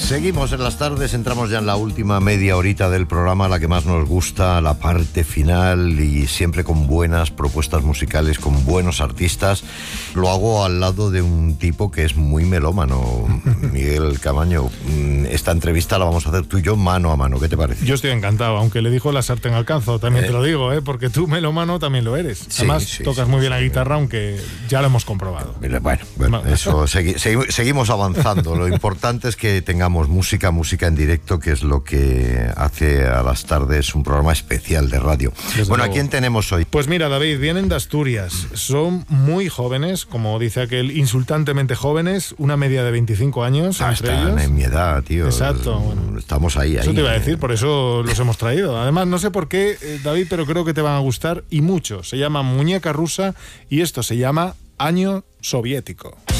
Seguimos en las tardes, entramos ya en la última media horita del programa, la que más nos gusta, la parte final, y siempre con buenas propuestas musicales, con buenos artistas. Lo hago al lado de un tipo que es muy melómano, Miguel Camaño. Esta entrevista la vamos a hacer tú y yo mano a mano, ¿qué te parece? Yo estoy encantado, aunque le dijo la sartén al canzo, también te lo digo, porque tú melómano también lo eres. Además, tocas muy bien la guitarra, aunque ya lo hemos comprobado. Bueno, eso seguimos avanzando. Lo importante es que tengamos música en directo, que es lo que hace a las tardes un programa especial de radio. Bueno, ¿a quién tenemos hoy? Pues mira, David, vienen de Asturias. Son muy jóvenes, como dice aquel, insultantemente jóvenes, una media de 25 años entre están ellos. En mi edad, tío. Exacto. Bueno, estamos ahí. Eso te iba a decir, por eso los hemos traído. Además, no sé por qué, David, pero creo que te van a gustar y mucho. Se llama Muñeca Rusa y esto se llama Año Soviético.